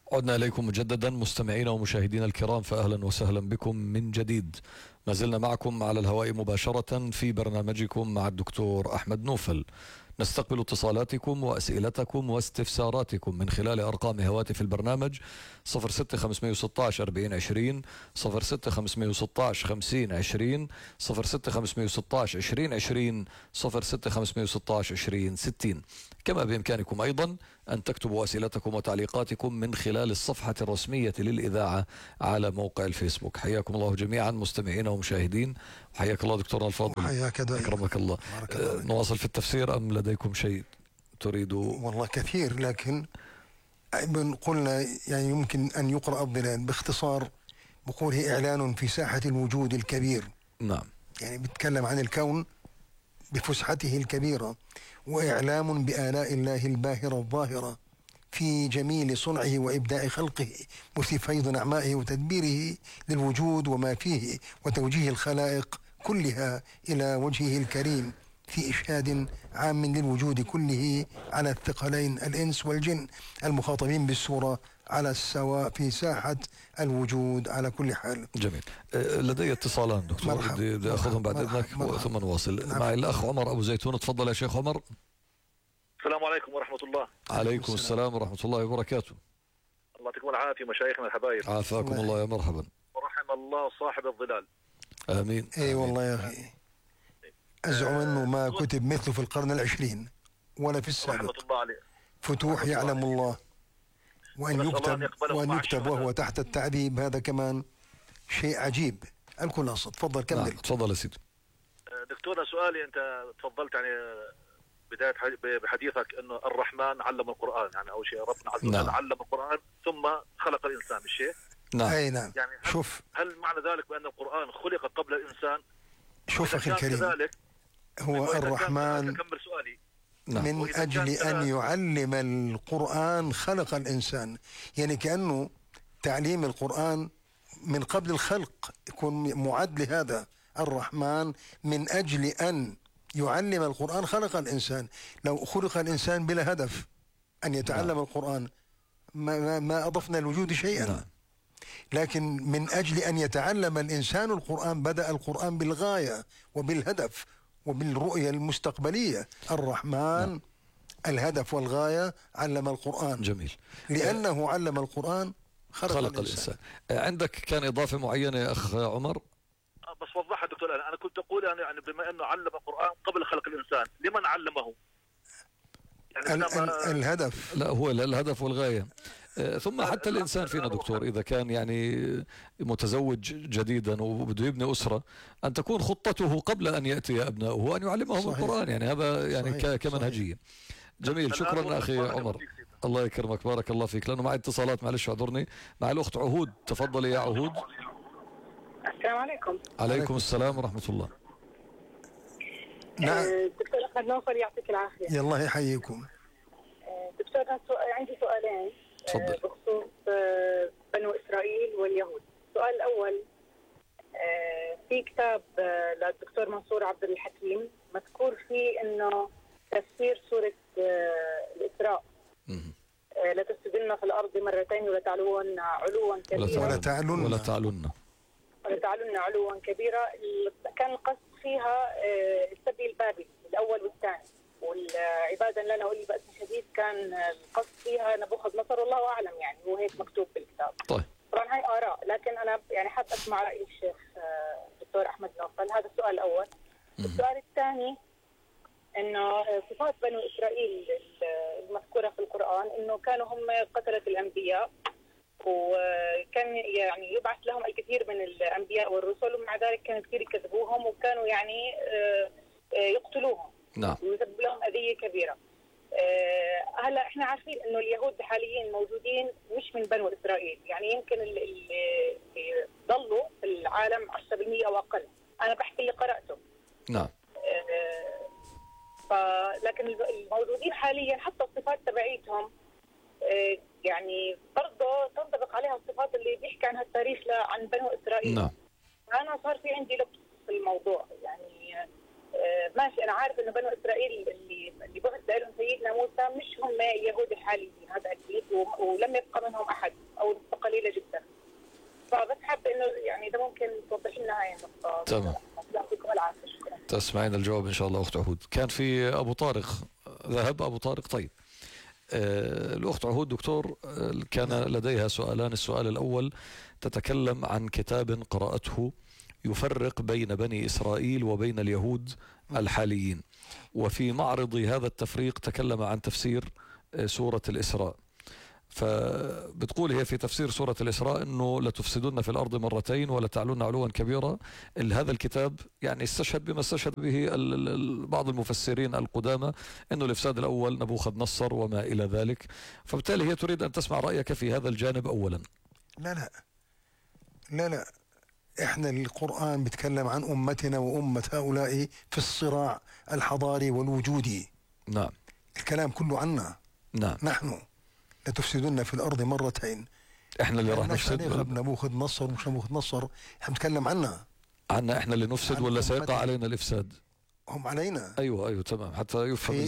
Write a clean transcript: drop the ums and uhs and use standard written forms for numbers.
عدنا إليكم مجددا مستمعينا ومشاهدينا الكرام، فأهلا وسهلا بكم من جديد. ما زلنا معكم على الهواء مباشرة في برنامجكم مع الدكتور أحمد نوفل. نستقبل اتصالاتكم وأسئلتكم واستفساراتكم من خلال أرقام هواتف البرنامج 06516 4020 06516 5020 06516 2020 06516 2060. كما بإمكانكم أيضا أن تكتبوا أسئلتكم وتعليقاتكم من خلال الصفحة الرسمية للإذاعة على موقع الفيسبوك. حياكم الله جميعا مستمعين ومشاهدين، وحياك الله دكتورنا الفاضل. حياك أكرمك الله. نواصل في التفسير أم لديكم شيء تريدوا؟ والله كثير، لكن قلنا يعني يمكن أن يقرأ الضلال باختصار بقوله إعلان في ساحة الوجود الكبير. نعم، يعني بيتكلم عن الكون بفسحته الكبيرة، وإعلام بآلاء الله الباهرة الظاهرة في جميل صنعه وإبداع خلقه، وفي فيض نعمائه وتدبيره للوجود وما فيه، وتوجيه الخلائق كلها إلى وجهه الكريم في إشهاد عام للوجود كله على الثقلين الإنس والجن المخاطبين بالسورة على السواء في ساحة الوجود على كل حال. جميل. لدي اتصالان دكتور، بدي أخذهم بعد إذنك ثم نواصل. معي الأخ عمر أبو زيتون، تفضل يا شيخ عمر. السلام عليكم ورحمة الله. عليكم السلام ورحمة الله وبركاته. الله يعطيكم العافية مشايخنا الحبايب. عافاكم الله، يا مرحبا. ورحم الله صاحب الظلال. آمين. اي والله يا أخي، أزعم أنه ما كتب مثله في القرن العشرين ولا في السابق. رحمة الله عليه. فتوح يعلم الله، وأن يكتب وهو تحت التعذيب، هذا كمان شيء عجيب. الخلاصة تفضل كمل. نعم تفضل يا سيدي. دكتورنا سؤالي، أنت تفضلت يعني بداية بحديثك أنه الرحمن علم القرآن، يعني أول شيء ربنا عز وجل علم القرآن ثم خلق الإنسان الشيء. نعم. أي نعم. يعني هل معنى ذلك بأن القرآن خلق قبل الإنسان؟ شوف أخي الكريم، هو الرحمن نعم. من أجل أن يعلم القرآن خلق الإنسان، يعني كأنه تعليم القرآن من قبل الخلق يكون معد لهذا. الرحمن من أجل أن يعلم القرآن خلق الإنسان. لو خلق الإنسان بلا هدف أن يتعلم القرآن ما أضفنا الوجود شيئا. لكن من أجل أن يتعلم الإنسان القرآن بدأ القرآن بالغاية وبالهدف وبالرؤية المستقبلية. الرحمن الهدف والغاية علم القرآن. جميل. لأنه علم القرآن خلق الإنسان. عندك كان إضافة معينة يا أخ عمر؟ بس وضحها دكتور. أنا كنت أقول يعني بما أنه علم القرآن قبل خلق الإنسان، لمن علمه؟ يعني الهدف. لا، هو الهدف والغاية. ثم حتى الإنسان فينا دكتور إذا كان يعني متزوج جديدا وبده يبني أسرة، أن تكون خطته قبل أن يأتي أبنائه أن يعلمهم القرآن، يعني هذا يعني كمنهجية. جميل، شكرا أخي عمر، الله يكرمك، بارك الله فيك. لأنه معي اتصالات، معلش اعذرني. مع الأخت عهود، تفضلي يا عهود. السلام عليكم. عليكم السلام ورحمة الله. نعم دكتور أحمد نوفل، يعطيك العافية. الله يحييكم. دكتور عندي سؤالين بخصوص بنو إسرائيل واليهود. السؤال الأول، في كتاب للدكتور منصور عبد الحكيم مذكور فيه إنه تفسير سورة الإسراء لا تفسدن في الأرض مرتين ولتعلون علوا كبيرا ولا تعلن علوا كبيرا. كان القصد فيها السبي البابلي الأول والثاني، والعبادة لنا ولي بأس شديد كان القصد فيها نبوخذ نصر، والله أعلم، يعني هو هيك مكتوب في الكتاب. طيب طبعا هاي آراء، لكن أنا يعني حاب أسمع رأي الشيخ دكتور أحمد نوفل. هذا السؤال الأول. السؤال الثاني، إنه صفات بنو إسرائيل المذكورة في القرآن إنه كانوا هم قتلة الأنبياء، وكان يعني يبعث لهم الكثير من الأنبياء والرسل، ومع ذلك كانوا كثير يكذبوهم وكانوا يعني يقتلوهم. نعم. ويسبب لهم أذية كبيرة. هلا احنا عارفين انه اليهود حاليا موجودين مش من بنو اسرائيل، يعني يمكن اللي ضلوا في العالم 10% او اقل. انا بحكي اللي قرأته. نعم. لكن الموجودين حاليا حتى الصفات تبعيتهم يعني برضه تنطبق عليها الصفات اللي بيحكي عنها التاريخ عن بنو اسرائيل. نعم. انا صار في عندي لبس في الموضوع، يعني ماشي، انا عارف انه بنو اسرائيل اللي بعث لهم سيدنا موسى مش هم يهود حاليين، هذا اكيد، ولم يبقى منهم احد. تمام. يعطيكم العافيه. شكرا. تسمعين الجواب إن شاء الله أخت عهود. كان في أبو طارق، ذهب أبو طارق. طيب الأخت عهود دكتور كان لديها سؤالان. السؤال الأول تتكلم عن كتاب قرأته يفرق بين بني إسرائيل وبين اليهود الحاليين، وفي معرض هذا التفريق تكلم عن تفسير سورة الإسراء. فبتقول هي في تفسير سورة الإسراء أنه لتفسدن في الأرض مرتين ولتعلن علوا كبيرا. هذا الكتاب يعني استشهد بما استشهد به بعض المفسرين القدامى، أنه الإفساد الأول نبوخذ نصر وما إلى ذلك. فبالتالي هي تريد أن تسمع رأيك في هذا الجانب أولا. لا احنا القرآن بيتكلم عن أمتنا وأمة هؤلاء في الصراع الحضاري والوجودي. نعم. الكلام كله عنا. نعم. نحن لتفسدن في الأرض مرتين. احنا اللي راح نفسد. نبوخذ نصر مش نبوخذ نصر، احنا بنتكلم عنا احنا اللي نفسد ولا سيقع علينا الإفساد؟ هم علينا. أيوة تمام، حتى يفهم